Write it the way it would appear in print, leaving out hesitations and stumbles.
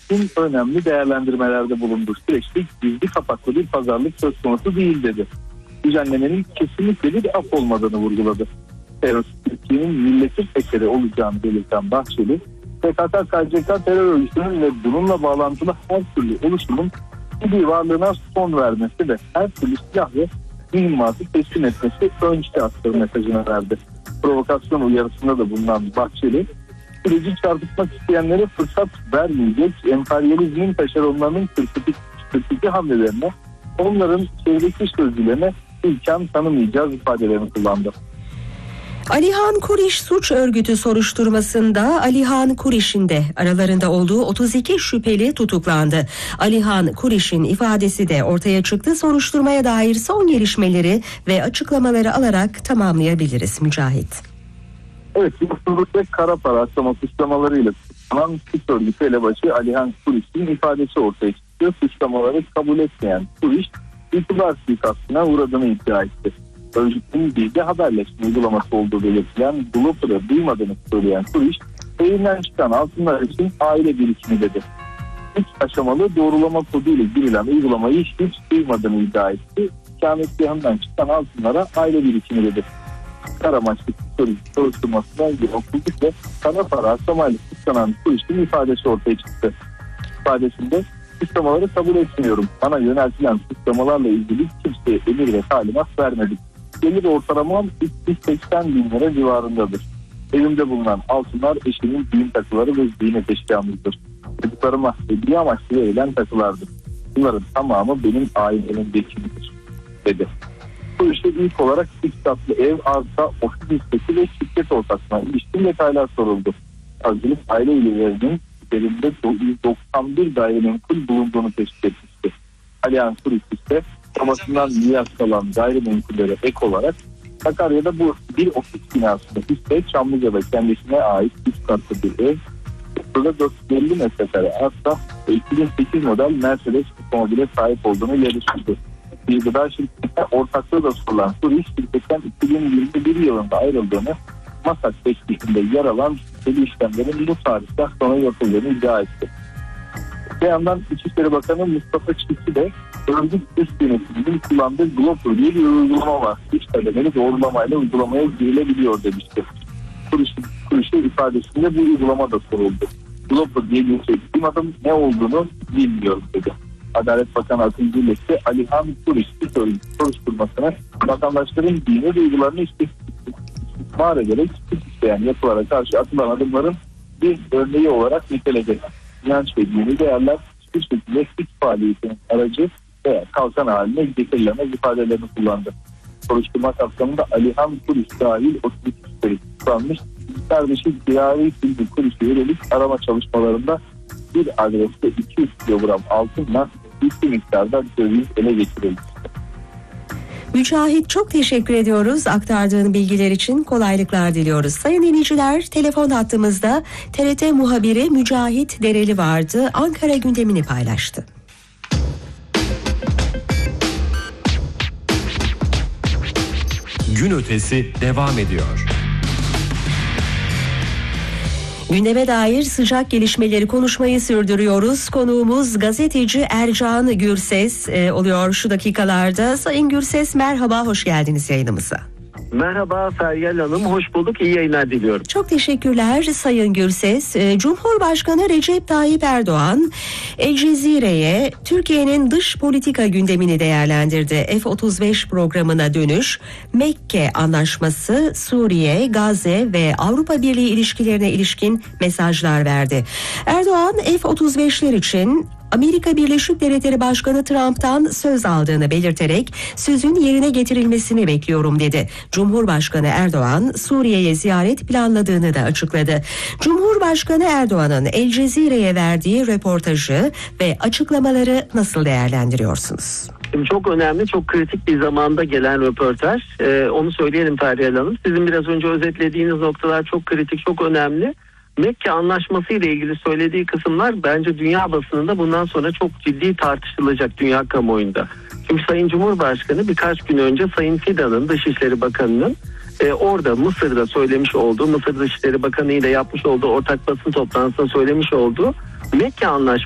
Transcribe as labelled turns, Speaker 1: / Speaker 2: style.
Speaker 1: ilişkin önemli değerlendirmelerde bulundu. Süreçte gizli kapaklı bir pazarlık söz konusu değil dedi. Düzenlemenin kesinlikle bir af olmadığını vurguladı. Türkiye'nin milletin eseri olacağını belirten Bahçeli, PKK-KCK terör örgütünün ve bununla bağlantılı her türlü oluşumun bir varlığına son vermesi ve her türlü silah ve mühimmatı teslim etmesi önce attığı mesajını verdi. Provokasyon uyarısında da bulunan Bahçeli, süreci çarpıtmak isteyenlere fırsat vermeyecek, emperyalizmin taşeronlarının 42 hamlelerine, onların çevredeki sözcülerine imkan tanımayacağız ifadelerini kullandı.
Speaker 2: Alihan Kuriş suç örgütü soruşturmasında Alihan Kuriş'in de aralarında olduğu 32 şüpheli tutuklandı. Alihan Kuriş'in ifadesi de ortaya çıktı. Soruşturmaya dair son gelişmeleri ve açıklamaları alarak tamamlayabiliriz Mücahit.
Speaker 1: Evet, yolsuzluk ve kara para aklama suçlamalarıyla tutuklanan suç örgütü elebaşı Alihan Kuriş'in ifadesi ortaya çıktı. Suçlamaları kabul etmeyen Kuriş, itibar suikastına uğradığını iddia etti. Örgütün bilgi haberleşme uygulaması olduğu belirtilen Gloper'ı duymadığını söyleyen Kuriş, evinden çıkan altınlar için aile birikimi dedi. 3 aşamalı doğrulama kodu ile girilen uygulamayı hiç duymadığını iddia etti. İkametgahından çıkan altınlara aile birikimi dedi. Kar amaçlı soruşturmasına yokluk ve kara para aklamayla suçlanan Kuriş'in ifadesi ortaya çıktı. İfadesinde suçlamaları kabul etmiyorum. Bana yöneltilen suçlamalarla ilgili kimseye emir ve talimat vermedik. Gelir ortalamam 380 bin lira civarındadır. Evimde bulunan altınlar eşimin düğün takıları ve ziynet eşyamızdır. Çocuklarıma hediye amaçlı verilen takılardır. Bunların tamamı benim ailemin geçimidir dedi. Bu işte ilk olarak 3 katlı ev, arsa, ofis hissesi ve şirket ortaklığına ilişkin detaylar soruldu. Savcılık aile üyelerinin üzerinde 91 gayrimenkul bulunduğunu tespit etmişti. Alihan Kuriş ise babasından miras kalan gayrimenkullere ek olarak Sakarya'da bu bir ofis binasında hisse, Çamlıca'da kendisine ait 3 katlı bir ev, burada 450 metrekare arsa ve 2008 model Mercedes otomobile sahip olduğunu ileri sürdü. Bir gıda şirketine ortaklığı da sorulan Kuriş, şirketten 2021 yılında ayrıldığını, Masak teklifinde yer alan şüpheli işlemlerin bu tarihten sonra yapıldığını iddia etti. Bir yandan İçişleri Bakanı Mustafa Çiftçi de örgüt üst yönetiminin kullandığı Gloper diye bir uygulama var. 3 kademeli doğrulamayla uygulamaya girilebiliyor demişti. Kuriş'in ifadesinde bu uygulama da soruldu. Gloper diye bir şey duymadım, ne olduğunu bilmiyorum dedi. Adalet Bakanı Akın Gülek de Alihan Kuriş soruşturmasına vatandaşların dini duygularını istismar ederek suç isteyen yapılara karşı atılan adımların bir örneği olarak niteledi. İnanç ve dini değerler hiçbir şekilde suç faaliyetinin aracı veya kalkan haline getirilemez ifadelerini kullandı. Soruşturma kapsamında Alihan Kuriş dahil 32 şüpheli tutuklanmış. Kardeşi Girari Bilgi Kuriş'e yönelik arama çalışmalarında bir adreste 200 kilogram altınla yüklü miktarda döviz ele geçirildi.
Speaker 2: Mücahit, çok teşekkür ediyoruz. Aktardığın bilgiler için kolaylıklar diliyoruz. Sayın dinleyiciler, telefon hattımızda TRT muhabiri Mücahit Dereli vardı. Ankara gündemini paylaştı.
Speaker 3: Gün ötesi devam ediyor.
Speaker 2: Gündeme dair sıcak gelişmeleri konuşmayı sürdürüyoruz. Konuğumuz gazeteci Ercan Gürses oluyor şu dakikalarda. Sayın Gürses, merhaba, hoş geldiniz yayınımıza.
Speaker 4: Merhaba Feryal Hanım, hoş bulduk, iyi yayınlar diliyorum.
Speaker 2: Çok teşekkürler Sayın Gürses. Cumhurbaşkanı Recep Tayyip Erdoğan El Cezire'ye Türkiye'nin dış politika gündemini değerlendirdi. F-35 programına dönüş, Mekke Anlaşması, Suriye, Gazze ve Avrupa Birliği ilişkilerine ilişkin mesajlar verdi. Erdoğan F-35'ler için Amerika Birleşik Devletleri Başkanı Trump'tan söz aldığını belirterek sözün yerine getirilmesini bekliyorum dedi. Cumhurbaşkanı Erdoğan Suriye'ye ziyaret planladığını da açıkladı. Cumhurbaşkanı Erdoğan'ın El Cezire'ye verdiği röportajı ve açıklamaları nasıl değerlendiriyorsunuz?
Speaker 4: Şimdi çok önemli, çok kritik bir zamanda gelen röportaj. Onu söyleyelim Feryal Hanım. Sizin biraz önce özetlediğiniz noktalar çok kritik, çok önemli. Mekke Anlaşması ile ilgili söylediği kısımlar bence dünya basınında bundan sonra çok ciddi tartışılacak, dünya kamuoyunda. Çünkü Sayın Cumhurbaşkanı birkaç gün önce Sayın Fidan'ın, Dışişleri Bakanı'nın orada Mısır'da söylemiş olduğu, Mısır Dışişleri Bakanı ile yapmış olduğu ortak basın toplantısında söylemiş olduğu Mekke Anlaşması